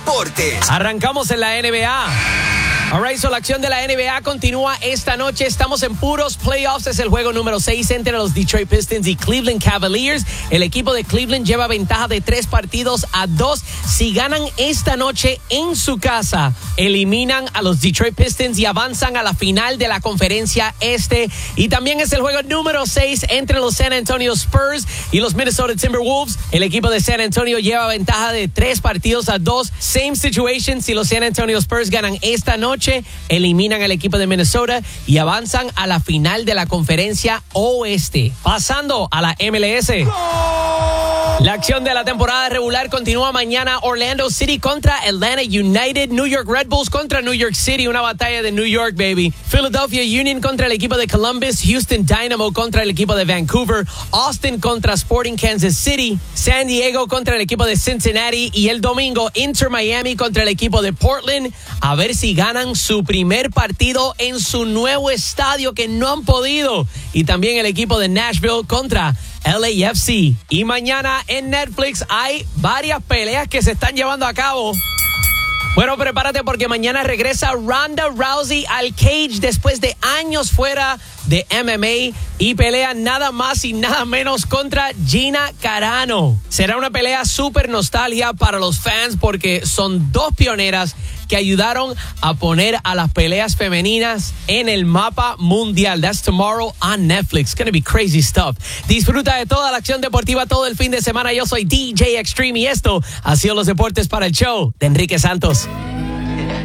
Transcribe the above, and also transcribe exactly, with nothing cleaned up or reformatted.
deportes. Arrancamos en la N B A. Alright, so la acción de la N B A continúa esta noche. Estamos en puros playoffs. Es el juego número seis entre los Detroit Pistons y Cleveland Cavaliers. El equipo de Cleveland lleva ventaja de tres partidos a dos. Si ganan esta noche en su casa, eliminan a los Detroit Pistons y avanzan a la final de la conferencia este. Y también es el juego número seis entre los San Antonio Spurs y los Minnesota Timberwolves. El equipo de San Antonio lleva ventaja de tres partidos a dos. Same situation. Si los San Antonio Spurs ganan esta noche, eliminan al equipo de Minnesota y avanzan a la final de la conferencia oeste. Pasando a la M L S. La acción de la temporada regular continúa mañana. Orlando City contra Atlanta United. New York Red Bulls contra New York City. Una batalla de New York, baby. Philadelphia Union contra el equipo de Columbus. Houston Dynamo contra el equipo de Vancouver. Austin contra Sporting Kansas City. San Diego contra el equipo de Cincinnati. Y el domingo, Inter Miami contra el equipo de Portland. A ver si ganan su primer partido en su nuevo estadio que no han podido. Y también el equipo de Nashville contra L A F C. Y mañana en Netflix hay varias peleas que se están llevando a cabo. Bueno, prepárate porque mañana regresa Ronda Rousey al cage después de años fuera de M M A y pelea nada más y nada menos contra Gina Carano. Será una pelea súper nostalgia para los fans porque son dos pioneras que ayudaron a poner a las peleas femeninas en el mapa mundial. That's tomorrow on Netflix. It's gonna be crazy stuff. Disfruta de toda la acción deportiva todo el fin de semana. Yo soy D J Extreme y esto ha sido los deportes para el show de Enrique Santos.